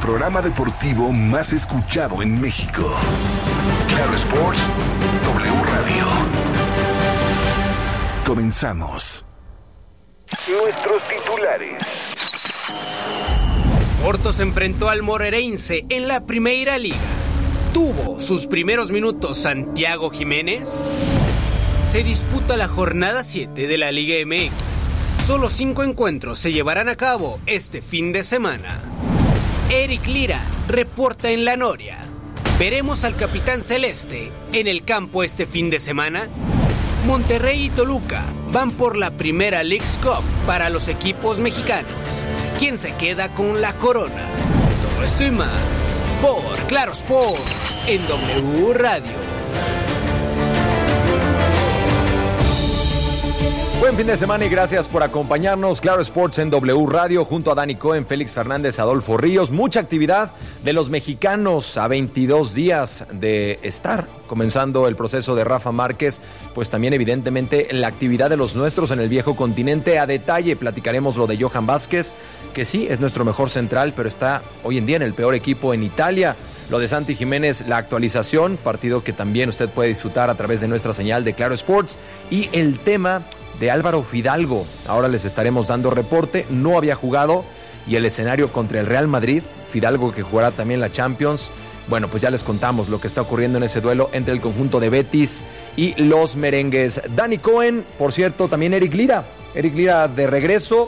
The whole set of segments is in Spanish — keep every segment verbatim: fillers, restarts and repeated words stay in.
programa deportivo más escuchado en México. Claro Sports W Radio. Comenzamos. Nuestros titulares. Porto se enfrentó al Moreirense en la Primeira Liga. ¿Tuvo sus primeros minutos Santiago Jiménez? Se disputa la jornada siete de la Liga M X. Solo cinco encuentros se llevarán a cabo este fin de semana. Eric Lira reporta en La Noria. ¿Veremos al capitán celeste en el campo este fin de semana? Monterrey y Toluca van por la primera Leagues Cup para los equipos mexicanos. ¿Quién se queda con la corona? Todo esto y más por Claro Sports en W Radio. Buen fin de semana y gracias por acompañarnos. Claro Sports en W Radio junto a Dani Cohen, Félix Fernández, Adolfo Ríos. Mucha actividad de los mexicanos a veintidós días de estar comenzando el proceso de Rafa Márquez. Pues también evidentemente la actividad de los nuestros en el viejo continente. A detalle platicaremos lo de Johan Vázquez, que sí es nuestro mejor central, pero está hoy en día en el peor equipo en Italia. Lo de Santi Jiménez, la actualización, partido que también usted puede disfrutar a través de nuestra señal de Claro Sports. Y el tema de Álvaro Fidalgo, ahora les estaremos dando reporte, no había jugado, y el escenario contra el Real Madrid, Fidalgo que jugará también la Champions. Bueno, pues ya les contamos lo que está ocurriendo en ese duelo entre el conjunto de Betis y los merengues. Dani Cohen, por cierto, también Eric Lira, Eric Lira de regreso,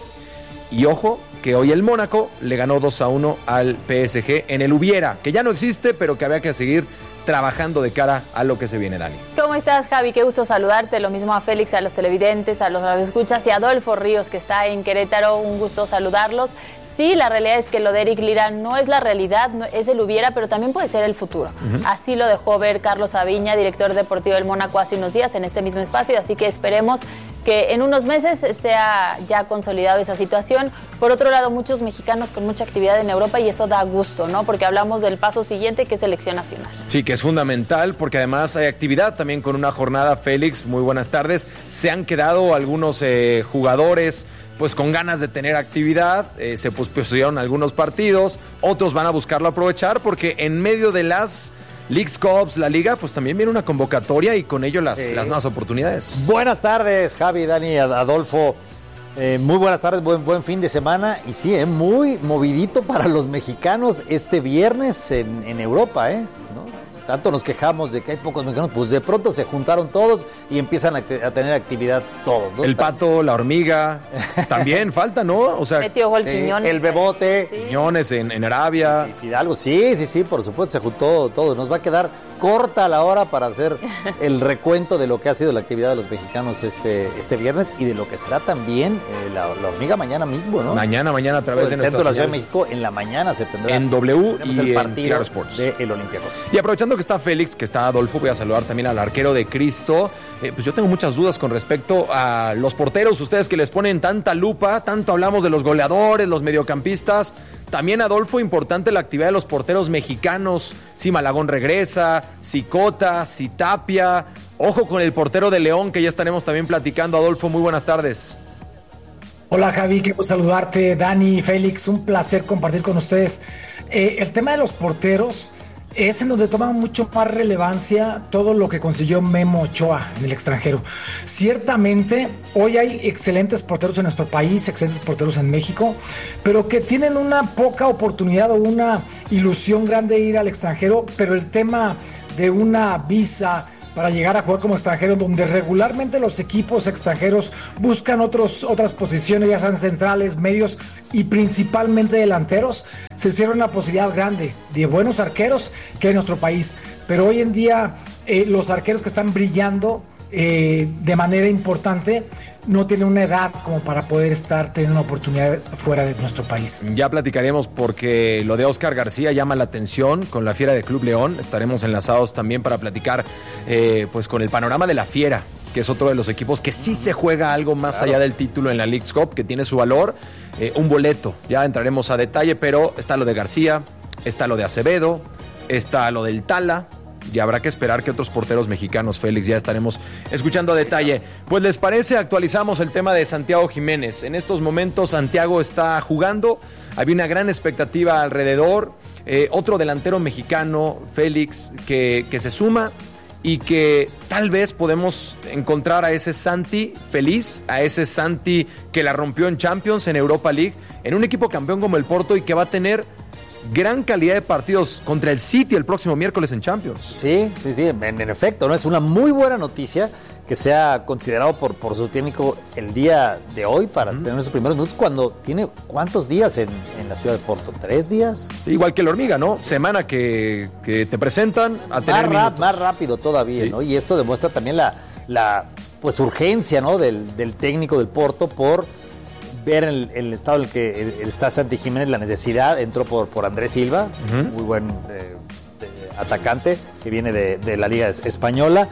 y ojo, que hoy el Mónaco le ganó dos a uno al P S G en el Hubiera, que ya no existe, pero que había que seguir trabajando de cara a lo que se viene, Dani. ¿Cómo estás, Javi? Qué gusto saludarte. Lo mismo a Félix, a los televidentes, a los radioescuchas y a Adolfo Ríos, que está en Querétaro. Un gusto saludarlos. Sí, la realidad es que lo de Eric Lira no es la realidad, no, es el hubiera, pero también puede ser el futuro. Uh-huh. Así lo dejó ver Carlos Aviña, director deportivo del Mónaco, hace unos días en este mismo espacio, así que esperemos que en unos meses sea ya consolidado esa situación. Por otro lado, muchos mexicanos con mucha actividad en Europa y eso da gusto, ¿no? Porque hablamos del paso siguiente, que es selección nacional. Sí, que es fundamental, porque además hay actividad también con una jornada. Félix, muy buenas tardes. Se han quedado algunos eh, jugadores pues con ganas de tener actividad, eh, se pospusieron algunos partidos, otros van a buscarlo aprovechar, porque en medio de las Leagues Cups, la Liga, pues también viene una convocatoria y con ello las, sí. las nuevas oportunidades. Buenas tardes, Javi, Dani, Adolfo. Eh, muy buenas tardes, buen, buen fin de semana. Y sí, eh, muy movidito para los mexicanos este viernes en, en Europa, ¿eh? ¿No? Tanto nos quejamos de que hay pocos mexicanos, pues de pronto se juntaron todos y empiezan a, a tener actividad todos, ¿no? El pato, la hormiga, también falta, ¿no? O sea, metió gol sí, Quiñones. El Bebote. Sí. Quiñones en, en Arabia. Y Fidalgo, sí, sí, sí, por supuesto, se juntó todo. Nos va a quedar corta la hora para hacer el recuento de lo que ha sido la actividad de los mexicanos este, este viernes y de lo que será también eh, la, la hormiga mañana mismo, ¿no? Mañana, mañana a través de centro de nuestra la Ciudad de México, en la mañana se tendrá en W y el en partido Claro Sports de el Olympiacos. Y aprovechando que está Félix, que está Adolfo, voy a saludar también al arquero de Cristo. Eh, pues yo tengo muchas dudas con respecto a los porteros, ustedes que les ponen tanta lupa, tanto hablamos de los goleadores, los mediocampistas. También, Adolfo, importante la actividad de los porteros mexicanos. Si Malagón regresa, si Cota, si Tapia. Ojo con el portero de León, que ya estaremos también platicando. Adolfo, muy buenas tardes. Hola, Javi, quiero saludarte. Dani, Félix, un placer compartir con ustedes. Eh, el tema de los porteros es en donde toma mucho más relevancia todo lo que consiguió Memo Ochoa en el extranjero. Ciertamente, hoy hay excelentes porteros en nuestro país, excelentes porteros en México, pero que tienen una poca oportunidad o una ilusión grande de ir al extranjero, pero el tema de una visa para llegar a jugar como extranjero, donde regularmente los equipos extranjeros buscan otros, otras posiciones, ya sean centrales, medios y principalmente delanteros, se cierra una posibilidad grande de buenos arqueros que hay en nuestro país. Pero hoy en día eh, los arqueros que están brillando eh, de manera importante no tienen una edad como para poder estar teniendo una oportunidad fuera de nuestro país. Ya platicaremos porque lo de Oscar García llama la atención con la Fiera de Club León. Estaremos enlazados también para platicar eh, pues con el panorama de la Fiera, que es otro de los equipos que sí se juega algo más claro. allá del título en la Leagues Cup, que tiene su valor, eh, un boleto. Ya entraremos a detalle, pero está lo de García, está lo de Acevedo, está lo del Tala. Y habrá que esperar que otros porteros mexicanos, Félix, ya estaremos escuchando a detalle. Pues, ¿les parece? Actualizamos el tema de Santiago Jiménez. En estos momentos Santiago está jugando, había una gran expectativa alrededor. eh, otro delantero mexicano, Félix, que, que se suma y que tal vez podemos encontrar a ese Santi feliz, a ese Santi que la rompió en Champions, en Europa League, en un equipo campeón como el Porto y que va a tener gran calidad de partidos contra el City el próximo miércoles en Champions. Sí, sí, sí, en, en efecto, ¿no? Es una muy buena noticia que sea considerado por, por su técnico el día de hoy para uh-huh. tener sus primeros minutos cuando tiene ¿cuántos días en, en la ciudad de Porto? ¿Tres días? Sí, igual que la hormiga, ¿no? Semana que, que te presentan a tener más, minutos. Más rápido todavía, sí. ¿no? Y esto demuestra también la, la pues urgencia, ¿no? del, del técnico del Porto por ver el, el estado en el que está Santi Jiménez, la necesidad, entró por, por Andrés Silva, uh-huh. muy buen eh, atacante que viene de, de la Liga Española.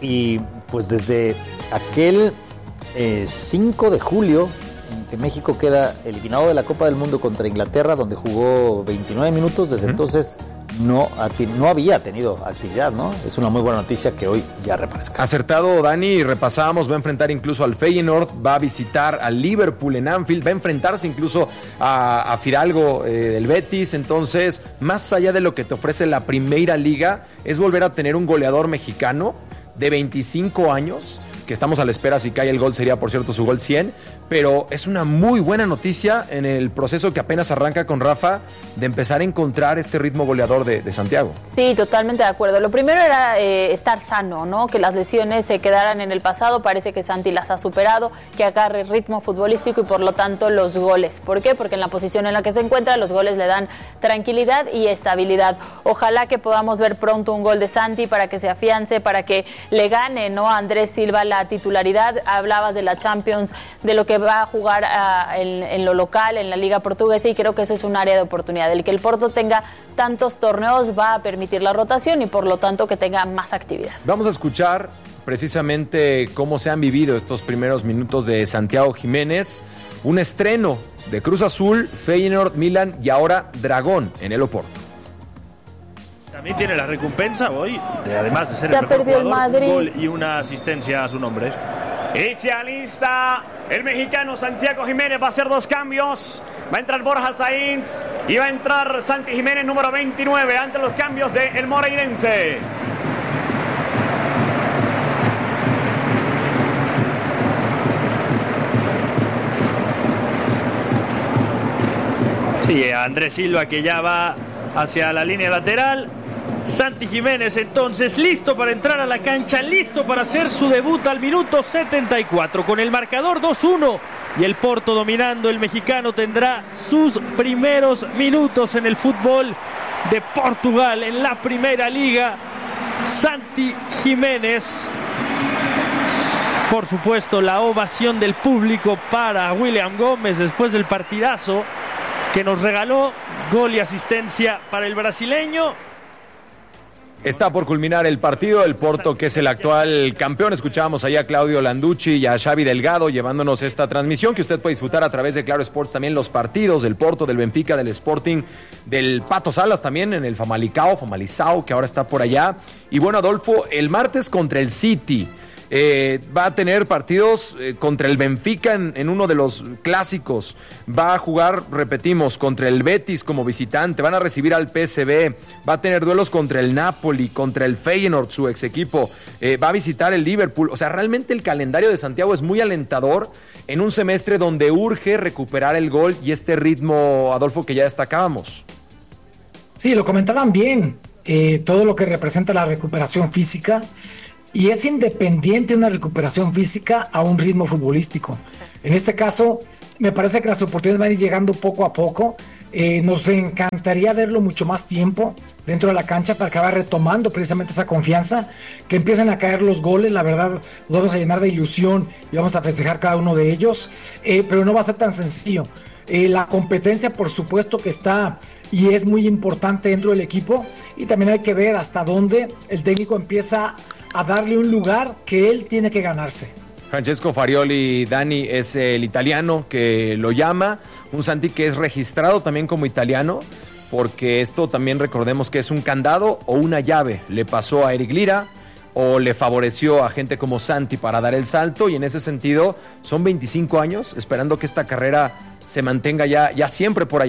Y pues desde aquel eh, cinco de julio, en que México queda eliminado de la Copa del Mundo contra Inglaterra, donde jugó veintinueve minutos, desde uh-huh. entonces no, no había tenido actividad, ¿no? Es una muy buena noticia que hoy ya reaparezca. Acertado, Dani, repasábamos, va a enfrentar incluso al Feyenoord, va a visitar al Liverpool en Anfield, va a enfrentarse incluso a, a Fidalgo eh, del Betis. Entonces, más allá de lo que te ofrece la Primera Liga, es volver a tener un goleador mexicano de veinticinco años, que estamos a la espera, si cae el gol sería por cierto su gol cien, pero es una muy buena noticia en el proceso que apenas arranca con Rafa de empezar a encontrar este ritmo goleador de, de Santiago. Sí, totalmente de acuerdo. Lo primero era eh, estar sano, ¿no? Que las lesiones se quedaran en el pasado, parece que Santi las ha superado, que agarre ritmo futbolístico y por lo tanto los goles. ¿Por qué? Porque en la posición en la que se encuentra los goles le dan tranquilidad y estabilidad. Ojalá que podamos ver pronto un gol de Santi para que se afiance, para que le gane, ¿no? a Andrés Silva la titularidad. Hablabas de la Champions, de lo que va a jugar uh, en, en lo local, en la Liga Portuguesa, y creo que eso es un área de oportunidad. El que el Porto tenga tantos torneos va a permitir la rotación y por lo tanto que tenga más actividad. Vamos a escuchar precisamente cómo se han vivido estos primeros minutos de Santiago Jiménez, un estreno de Cruz Azul, Feyenoord, Milan y ahora Dragón en el Oporto. También tiene la recompensa hoy, de, además de ser ya el mejor jugador, el Madrid. Un gol y una asistencia a su nombre. Y se alista el mexicano Santiago Jiménez, va a hacer dos cambios. Va a entrar Borja Sainz y va a entrar Santi Jiménez, número veintinueve, ante los cambios del moreirense. Sí, Andrés Silva que ya va hacia la línea lateral. Santi Jiménez entonces listo para entrar a la cancha, listo para hacer su debut al minuto setenta y cuatro con el marcador dos uno y el Porto dominando. El mexicano tendrá sus primeros minutos en el fútbol de Portugal en la Primera Liga. Santi Jiménez, por supuesto la ovación del público para William Gómez después del partidazo que nos regaló, gol y asistencia para el brasileño. Está por culminar el partido, el Porto, que es el actual campeón. Escuchábamos allá a Claudio Landucci y a Xavi Delgado llevándonos esta transmisión que usted puede disfrutar a través de Claro Sports, también los partidos del Porto, del Benfica, del Sporting, del Pato Salas también en el Famalicao, Famalizao, que ahora está por allá. Y bueno, Adolfo, el martes contra el City. Eh, va a tener partidos eh, contra el Benfica en, en uno de los clásicos, va a jugar, repetimos, contra el Betis como visitante, van a recibir al P S V, va a tener duelos contra el Napoli, contra el Feyenoord, su ex equipo, eh, va a visitar el Liverpool. O sea, realmente el calendario de Santiago es muy alentador en un semestre donde urge recuperar el gol y este ritmo, Adolfo, que ya destacábamos. Sí, lo comentaban bien, eh, todo lo que representa la recuperación física. Y es independiente una recuperación física a un ritmo futbolístico. En este caso, me parece que las oportunidades van a ir llegando poco a poco. Eh, nos encantaría verlo mucho más tiempo dentro de la cancha para que vaya retomando precisamente esa confianza, que empiecen a caer los goles. La verdad, los vamos a llenar de ilusión y vamos a festejar cada uno de ellos. Eh, pero no va a ser tan sencillo. Eh, la competencia, por supuesto que está y es muy importante dentro del equipo. Y también hay que ver hasta dónde el técnico empieza a darle un lugar que él tiene que ganarse. Francesco Farioli, Dani, es el italiano que lo llama, un Santi que es registrado también como italiano, porque esto también recordemos que es un candado o una llave. Le pasó a Eric Lira o le favoreció a gente como Santi para dar el salto, y en ese sentido son veinticinco años esperando que esta carrera se mantenga ya, ya siempre por allá.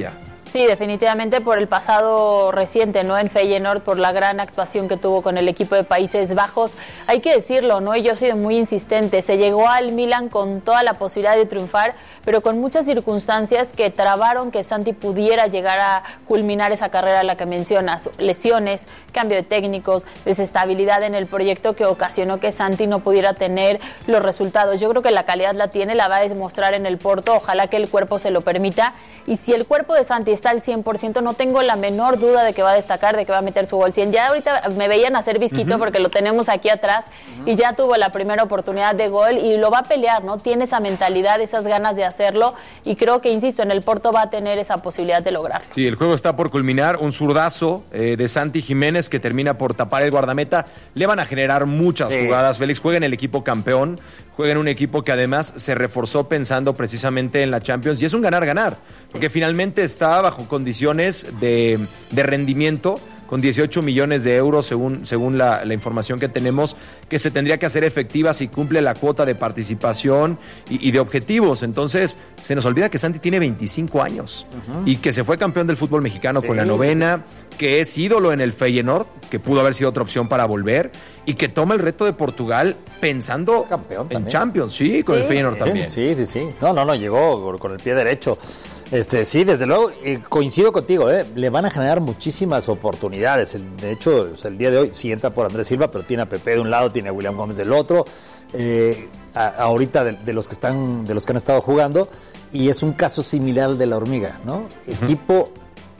Sí, definitivamente por el pasado reciente, ¿no? En Feyenoord, por la gran actuación que tuvo con el equipo de Países Bajos. Hay que decirlo, ¿no? Y yo he sido muy insistente. Se llegó al Milan con toda la posibilidad de triunfar, pero con muchas circunstancias que trabaron que Santi pudiera llegar a culminar esa carrera a la que mencionas. Lesiones, cambio de técnicos, desestabilidad en el proyecto que ocasionó que Santi no pudiera tener los resultados. Yo creo que la calidad la tiene, la va a demostrar en el Porto. Ojalá que el cuerpo se lo permita. Y si el cuerpo de Santi está al cien por ciento, no tengo la menor duda de que va a destacar, de que va a meter su gol cien. Ya ahorita me veían hacer visquito, uh-huh, porque lo tenemos aquí atrás, uh-huh, y ya tuvo la primera oportunidad de gol y lo va a pelear, ¿no? Tiene esa mentalidad, esas ganas de hacerlo y creo que, insisto, en el Porto va a tener esa posibilidad de lograrlo. Sí, el juego está por culminar, un zurdazo eh, de Santi Jiménez que termina por tapar el guardameta. Le van a generar muchas sí. jugadas. Félix juega en el equipo campeón, juega en un equipo que además se reforzó pensando precisamente en la Champions y es un ganar-ganar, porque sí. finalmente está bajo condiciones de, de rendimiento con dieciocho millones de euros según, según la, la información que tenemos, que se tendría que hacer efectiva si cumple la cuota de participación y, y de objetivos. Entonces, se nos olvida que Santi tiene veinticinco años uh-huh. y que se fue campeón del fútbol mexicano sí, con la novena, sí. que es ídolo en el Feyenoord, que pudo haber sido otra opción para volver, y que toma el reto de Portugal pensando campeón en Champions, sí, con sí. el Feyenoord también. Sí, sí, sí. No, no, no, llegó con el pie derecho. Este, sí, desde luego, eh, coincido contigo, eh, le van a generar muchísimas oportunidades. El, de hecho, o sea, el día de hoy sí entra por Andrés Silva, pero tiene a Pepe de un lado, tiene a William Gómez del otro. Eh, a, ahorita de, de los que están, de los que han estado jugando, y es un caso similar al de la Hormiga, ¿no? Uh-huh. Equipo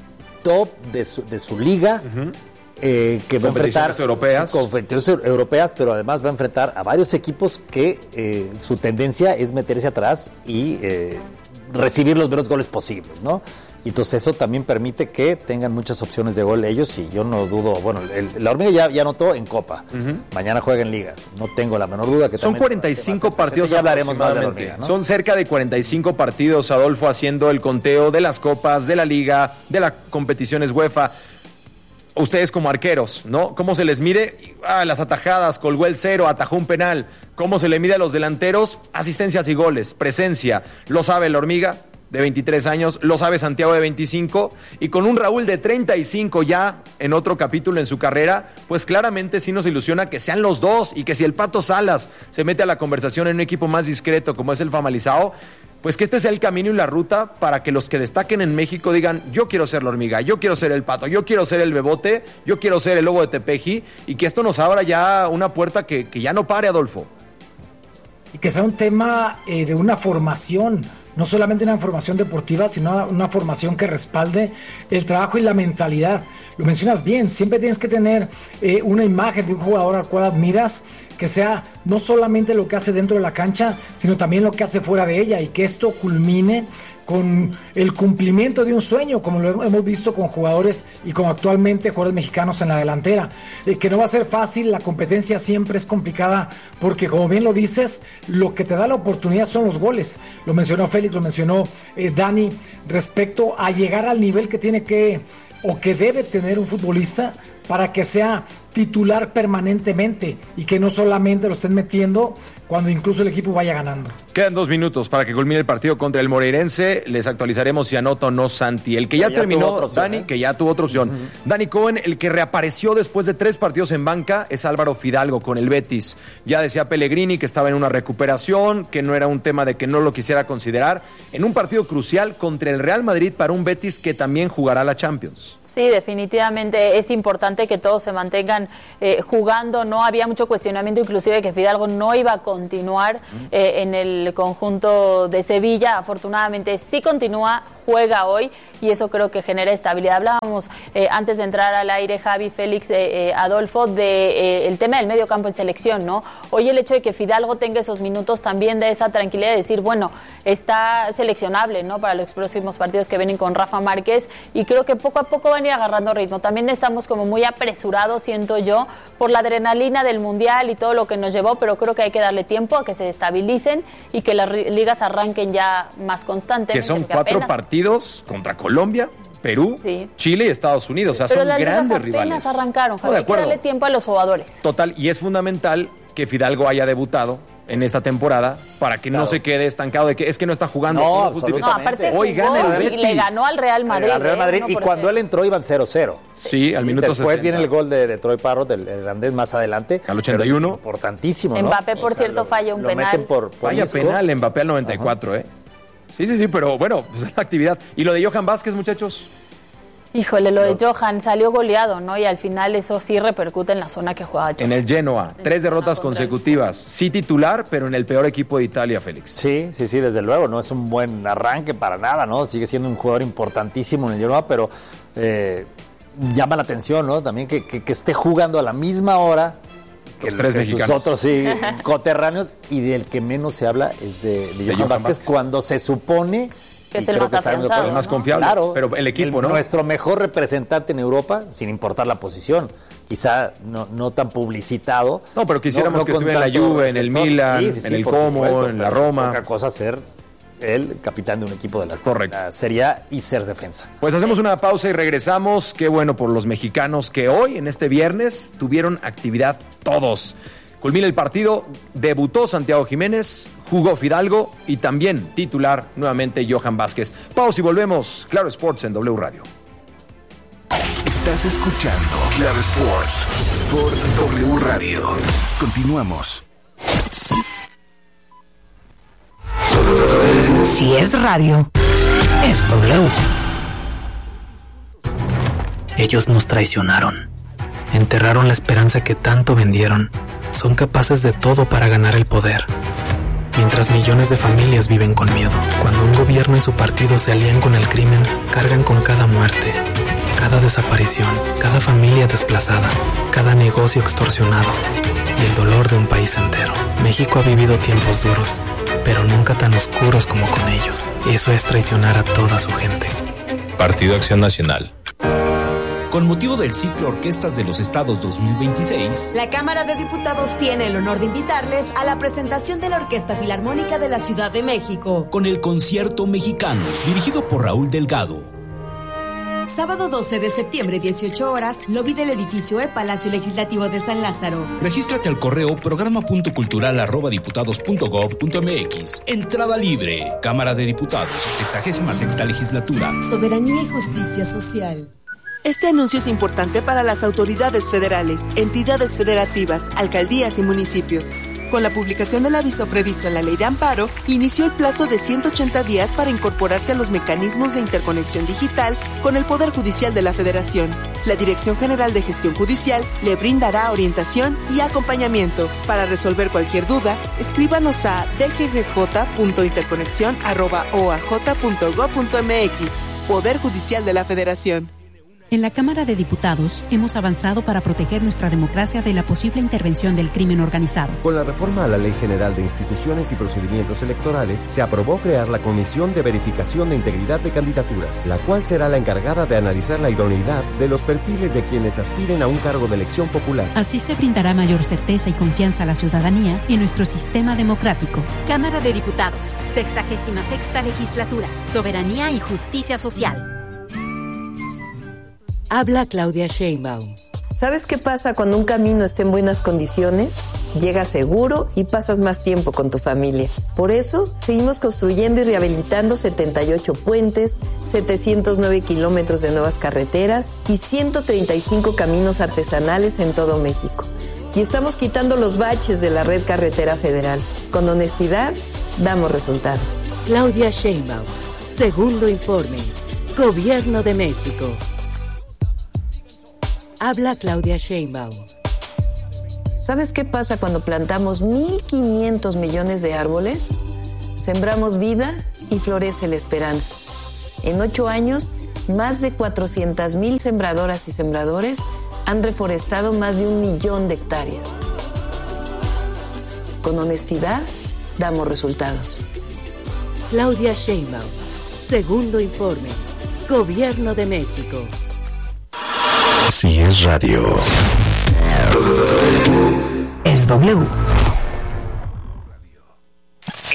top de su, de su liga. Uh-huh. Eh, que va a enfrentar europeas. competiciones europeas, pero además va a enfrentar a varios equipos que eh, su tendencia es meterse atrás y eh, recibir los menos goles posibles, ¿no? Y entonces eso también permite que tengan muchas opciones de gol ellos, y yo no dudo, bueno, el, la Hormiga ya, ya anotó en Copa, uh-huh. mañana juega en Liga, no tengo la menor duda que son cuarenta y cinco partidos, ya hablaremos más de la Hormiga, ¿no? Son cerca de cuarenta y cinco partidos, Adolfo, haciendo el conteo de las copas, de la Liga, de las competiciones UEFA. Ustedes como arqueros, ¿no? ¿Cómo se les mide? Ah, las atajadas, colgó el cero, atajó un penal. ¿Cómo se le mide a los delanteros? Asistencias y goles, presencia. Lo sabe la Hormiga, de veintitrés años, lo sabe Santiago, de veinticinco, y con un Raúl de treinta y cinco ya en otro capítulo en su carrera, pues claramente sí nos ilusiona que sean los dos, y que si el Pato Salas se mete a la conversación en un equipo más discreto como es el Famalizao, pues que este sea el camino y la ruta para que los que destaquen en México digan: yo quiero ser la Hormiga, yo quiero ser el Pato, yo quiero ser el Bebote, yo quiero ser el Lobo de Tepeji, y que esto nos abra ya una puerta que, que ya no pare, Adolfo. Y que sea un tema eh, de una formación, no solamente una formación deportiva, sino una, una formación que respalde el trabajo y la mentalidad. Lo mencionas bien, siempre tienes que tener eh, una imagen de un jugador al cual admiras, que sea no solamente lo que hace dentro de la cancha, sino también lo que hace fuera de ella, y que esto culmine con el cumplimiento de un sueño, como lo hemos visto con jugadores y como actualmente jugadores mexicanos en la delantera, eh, que no va a ser fácil, la competencia siempre es complicada, porque como bien lo dices, lo que te da la oportunidad son los goles. Lo mencionó Félix, lo mencionó eh, Dani, respecto a llegar al nivel que tiene que o que debe tener un futbolista para que sea titular permanentemente y que no solamente lo estén metiendo cuando incluso el equipo vaya ganando. Quedan dos minutos para que culmine el partido contra el Moreirense. Les actualizaremos si anota o no Santi. El que ya, ya terminó, opción, Dani, ¿eh? que ya tuvo otra opción. Uh-huh. Dani Cohen, el que reapareció después de tres partidos en banca, es Álvaro Fidalgo con el Betis. Ya decía Pellegrini que estaba en una recuperación, que no era un tema de que no lo quisiera considerar, en un partido crucial contra el Real Madrid para un Betis que también jugará la Champions. Sí, definitivamente es importante que todos se mantengan eh, jugando. No había mucho cuestionamiento, inclusive que Fidalgo no iba a continuar eh, en el conjunto de Sevilla. Afortunadamente sí continúa, juega hoy, y eso creo que genera estabilidad. Hablábamos eh, antes de entrar al aire, Javi, Félix, eh, eh, Adolfo, de eh, el tema del medio campo en selección, ¿no? Hoy el hecho de que Fidalgo tenga esos minutos también da esa tranquilidad de decir, bueno, está seleccionable, ¿no? Para los próximos partidos que vienen con Rafa Márquez, y creo que poco a poco van a ir agarrando ritmo. También estamos como muy apresurados, siento yo, por la adrenalina del Mundial y todo lo que nos llevó, pero creo que hay que darle tiempo a que se estabilicen y que las ligas arranquen ya más constantemente. Que son cuatro apenas... partidos contra Colombia, Perú, sí. Chile y Estados Unidos, o sea, pero son grandes rivales. Apenas arrancaron, Javi, no, hay que darle tiempo a los jugadores. Total, y es fundamental que Fidalgo haya debutado en esta temporada para que claro. no se quede estancado de que es que no está jugando. No, absolutamente. No, aparte hoy gana el y le ganó al Real Madrid. Al Real Madrid ¿eh? y cuando él entró iban cero cero. Sí, al minuto Después sesenta. viene el gol de, de Troy Parrott, del irlandés más adelante. Al ochenta y uno. Importantísimo, ¿no? Mbappé, por o sea, cierto, lo, falla un lo penal. Meten por, por Falla disco. penal Mbappé al noventa y cuatro, Ajá. ¿eh? Sí, sí, sí, pero bueno, pues es la actividad. ¿Y lo de Johan Vázquez, muchachos? Híjole, lo de Johan salió goleado, ¿no? Y al final eso sí repercute en la zona que jugaba Johan. En el Genoa, tres derrotas consecutivas. Sí titular, pero en el peor equipo de Italia, Félix. Sí, sí, sí, desde luego. No es un buen arranque para nada, ¿no? Sigue siendo un jugador importantísimo en el Genoa, pero eh, llama la atención, ¿no? También que, que, que esté jugando a la misma hora que, Los tres que mexicanos. sus otros sí, coterráneos, y del que menos se habla es de, de, de Johan, Johan Vázquez, Vázquez, cuando se supone... Que es el más afianzado, el más confiable, claro, pero el equipo, el, ¿no? Nuestro mejor representante en Europa, sin importar la posición, quizá no, no tan publicitado. No, pero quisiéramos no, no que estuviera en la Juve, en el Milan, sí, sí, sí, en el Como, supuesto, en la Roma. Poca cosa ser el capitán de un equipo de la, la Serie A y ser defensa. Pues hacemos una pausa y regresamos. Qué bueno por los mexicanos que hoy, en este viernes, tuvieron actividad todos. Culmina el partido, debutó Santiago Jiménez, jugó Fidalgo y también titular nuevamente Johan Vázquez. Pausa y volvemos. Claro Sports en W Radio. Estás escuchando Claro Sports por W Radio. Continuamos. Si es radio, es W. Ellos nos traicionaron. Enterraron la esperanza que tanto vendieron. Son capaces de todo para ganar el poder. Mientras millones de familias viven con miedo. Cuando un gobierno y su partido se alían con el crimen, cargan con cada muerte, cada desaparición, cada familia desplazada, cada negocio extorsionado y el dolor de un país entero. México ha vivido tiempos duros, pero nunca tan oscuros como con ellos. Eso es traicionar a toda su gente. Partido Acción Nacional. Con motivo del ciclo Orquestas de los Estados dos mil veintiséis, la Cámara de Diputados tiene el honor de invitarles a la presentación de la Orquesta Filarmónica de la Ciudad de México, con el Concierto Mexicano, dirigido por Raúl Delgado. Sábado doce de septiembre, dieciocho horas, lobby del edificio E, Palacio Legislativo de San Lázaro. Regístrate al correo programa punto cultural arroba diputados punto gob punto m x. Entrada libre. Cámara de Diputados, sexagésima sexta legislatura. Soberanía y justicia social. Este anuncio es importante para las autoridades federales, entidades federativas, alcaldías y municipios. Con la publicación del aviso previsto en la Ley de Amparo, inició el plazo de ciento ochenta días para incorporarse a los mecanismos de interconexión digital con el Poder Judicial de la Federación. La Dirección General de Gestión Judicial le brindará orientación y acompañamiento. Para resolver cualquier duda, escríbanos a d g g j punto interconexión arroba o a j punto gob punto m x. Poder Judicial de la Federación. En la Cámara de Diputados hemos avanzado para proteger nuestra democracia de la posible intervención del crimen organizado. Con la reforma a la Ley General de Instituciones y Procedimientos Electorales, se aprobó crear la Comisión de Verificación de Integridad de Candidaturas, la cual será la encargada de analizar la idoneidad de los perfiles de quienes aspiren a un cargo de elección popular. Así se brindará mayor certeza y confianza a la ciudadanía y nuestro sistema democrático. Cámara de Diputados, sexagésima sexta legislatura, Soberanía y Justicia Social. Habla Claudia Sheinbaum. ¿Sabes qué pasa cuando un camino está en buenas condiciones? Llegas seguro y pasas más tiempo con tu familia. Por eso, seguimos construyendo y rehabilitando setenta y ocho puentes, setecientos nueve kilómetros de nuevas carreteras y ciento treinta y cinco caminos artesanales en todo México. Y estamos quitando los baches de la red carretera federal. Con honestidad, damos resultados. Claudia Sheinbaum. Segundo informe. Gobierno de México. Habla Claudia Sheinbaum. ¿Sabes qué pasa cuando plantamos mil quinientos millones de árboles? Sembramos vida y florece la esperanza. En ocho años, más de cuatrocientas mil sembradoras y sembradores han reforestado más de un millón de hectáreas. Con honestidad, damos resultados. Claudia Sheinbaum. Segundo informe. Gobierno de México. Si es radio, es W.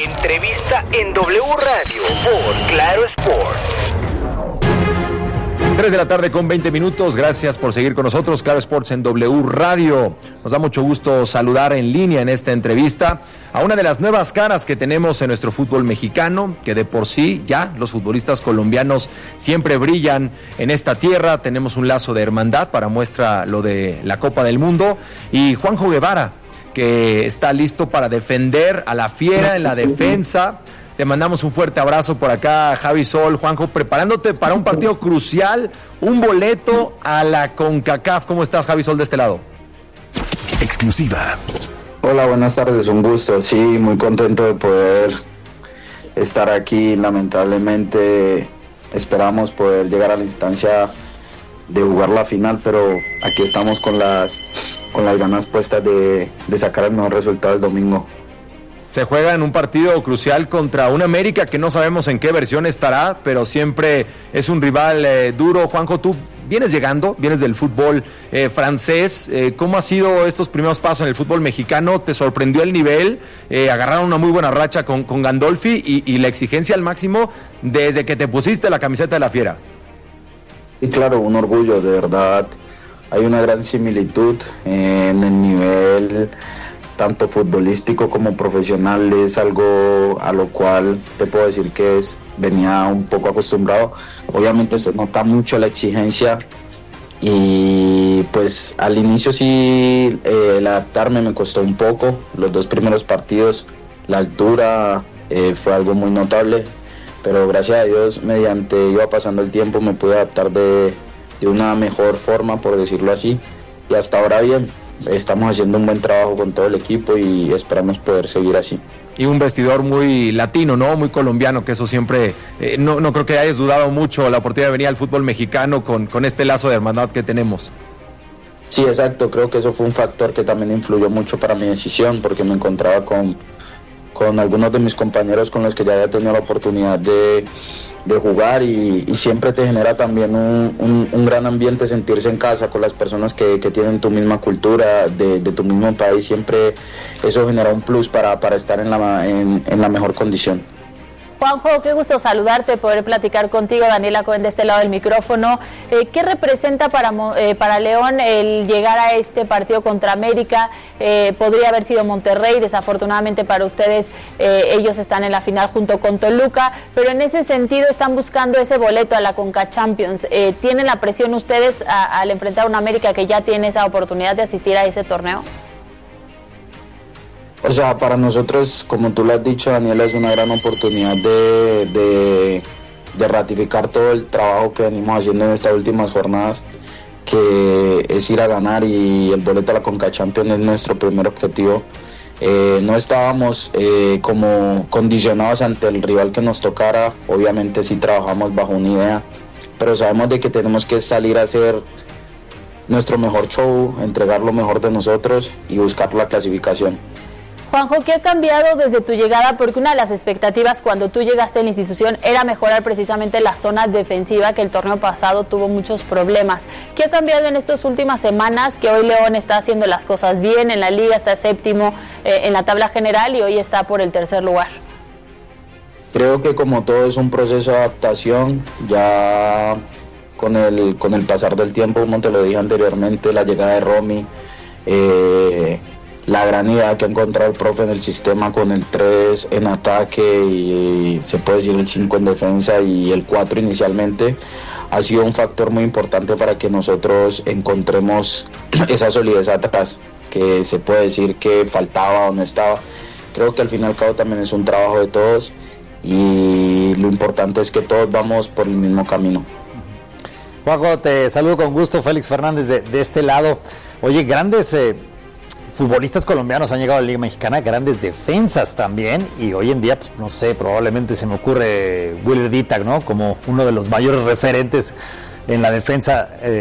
Entrevista en W Radio por Claro Sports. Bien, tres de la tarde con veinte minutos. Gracias por seguir con nosotros. Claro Sports en W Radio. Nos da mucho gusto saludar en línea en esta entrevista a una de las nuevas caras que tenemos en nuestro fútbol mexicano, que de por sí ya los futbolistas colombianos siempre brillan en esta tierra. Tenemos un lazo de hermandad para muestra lo de la Copa del Mundo. Y Juanjo Guevara, que está listo para defender a la fiera en la defensa. Te mandamos un fuerte abrazo por acá, Javi Sol. Juanjo, preparándote para un partido crucial, un boleto a la CONCACAF. ¿Cómo estás, Javi Sol, de este lado? Exclusiva. Hola, buenas tardes, un gusto. Sí, muy contento de poder estar aquí. Lamentablemente esperamos poder llegar a la instancia de jugar la final, pero aquí estamos con las, con las ganas puestas de, de sacar el mejor resultado el domingo. Se juega en un partido crucial contra un América que no sabemos en qué versión estará, pero siempre es un rival eh, duro. Juanjo, tú vienes llegando, vienes del fútbol eh, francés. Eh, ¿Cómo ha sido estos primeros pasos en el fútbol mexicano? ¿Te sorprendió el nivel? Eh, agarraron una muy buena racha con, con Gandolfi y, y la exigencia al máximo desde que te pusiste la camiseta de la fiera. Y claro, un orgullo, de verdad. Hay una gran similitud eh, en el nivel tanto futbolístico como profesional. Es algo a lo cual te puedo decir que es, venía un poco acostumbrado. Obviamente se nota mucho la exigencia y pues al inicio sí eh, el adaptarme me costó un poco. Los dos primeros partidos, la altura eh, fue algo muy notable, pero gracias a Dios mediante iba pasando el tiempo me pude adaptar de, de una mejor forma, por decirlo así, y hasta ahora bien. Estamos haciendo un buen trabajo con todo el equipo y esperamos poder seguir así. Y un vestidor muy latino, ¿no? Muy colombiano, que eso siempre, eh, no, no creo que hayas dudado mucho la oportunidad de venir al fútbol mexicano con, con este lazo de hermandad que tenemos. Sí, exacto, creo que eso fue un factor que también influyó mucho para mi decisión, porque me encontraba con, con algunos de mis compañeros con los que ya había tenido la oportunidad de, de jugar y, y siempre te genera también un, un, un gran ambiente sentirse en casa con las personas que, que tienen tu misma cultura, de, de tu mismo país. Siempre eso genera un plus para, para estar en la, en, en la mejor condición. Juanjo, qué gusto saludarte, poder platicar contigo. Daniela Cohen de este lado del micrófono. Eh, ¿Qué representa para, eh, para León el llegar a este partido contra América? Eh, podría haber sido Monterrey, desafortunadamente para ustedes eh, ellos están en la final junto con Toluca, pero en ese sentido están buscando ese boleto a la Conca Champions. Eh, ¿Tienen la presión ustedes a, al enfrentar a una América que ya tiene esa oportunidad de asistir a ese torneo? O sea, para nosotros, como tú lo has dicho, Daniela, es una gran oportunidad de, de, de ratificar todo el trabajo que venimos haciendo en estas últimas jornadas, que es ir a ganar, y el boleto a la Conca Champions es nuestro primer objetivo. Eh, no estábamos eh, como condicionados ante el rival que nos tocara. Obviamente sí trabajamos bajo una idea, pero sabemos de que tenemos que salir a hacer nuestro mejor show, entregar lo mejor de nosotros y buscar la clasificación. Juanjo, ¿qué ha cambiado desde tu llegada? Porque una de las expectativas cuando tú llegaste a la institución era mejorar precisamente la zona defensiva, que el torneo pasado tuvo muchos problemas. ¿Qué ha cambiado en estas últimas semanas? Que hoy León está haciendo las cosas bien, en la liga está séptimo eh, en la tabla general y hoy está por el tercer lugar. Creo que como todo es un proceso de adaptación, ya con el, con el pasar del tiempo, como te lo dije anteriormente, la llegada de Romy, eh, la gran idea que ha encontrado el profe en el sistema con el tres en ataque y, y se puede decir el cinco en defensa y el cuatro inicialmente, ha sido un factor muy importante para que nosotros encontremos esa solidez atrás, que se puede decir que faltaba o no estaba. Creo que al fin y al cabo también es un trabajo de todos y lo importante es que todos vamos por el mismo camino. Juanjo, te saludo con gusto, Félix Fernández de, de este lado. Oye, grandes eh, futbolistas colombianos han llegado a la Liga Mexicana, grandes defensas también, y hoy en día, pues no sé, probablemente se me ocurre Willer Dittag, ¿no? Como uno de los mayores referentes en la defensa eh,